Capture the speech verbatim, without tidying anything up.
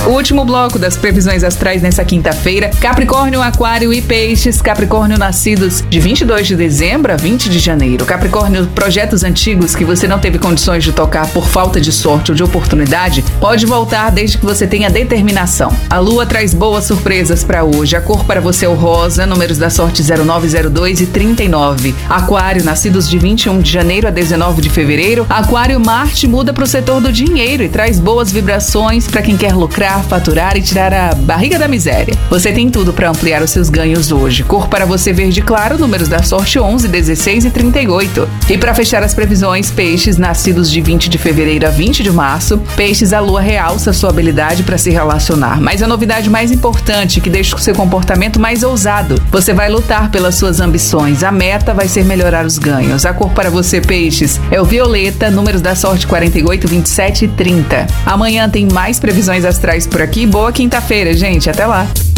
O último bloco das previsões astrais nessa quinta-feira: Capricórnio, Aquário e Peixes. Capricórnio, nascidos de vinte e dois de dezembro a vinte de janeiro. Capricórnio, projetos antigos que você não teve condições de tocar por falta de sorte ou de oportunidade, pode voltar desde que você tenha determinação. A lua traz boas surpresas para hoje. A cor para você é o rosa, números da sorte zero nove, zero dois e trinta e nove. Aquário, nascidos de vinte e um de janeiro a dezenove de fevereiro. Aquário, Marte muda para o setor do dinheiro e traz boas vibrações para quem quer lucrar, faturar e tirar a barriga da miséria. Você tem tudo para ampliar os seus ganhos hoje. Cor para você verde claro, números da sorte onze, dezesseis e trinta e oito. E para fechar as previsões, Peixes, nascidos de vinte de fevereiro a vinte de março. Peixes, a lua realça sua habilidade para se relacionar, mas a novidade mais importante, que deixa o seu comportamento mais ousado. Você vai lutar pelas suas ambições. A meta vai ser melhorar os ganhos. A cor para você, Peixes, é o violeta, números da sorte quarenta e oito, vinte e sete e trinta. Amanhã tem mais previsões astrais por aqui. Boa quinta-feira, gente. Até lá.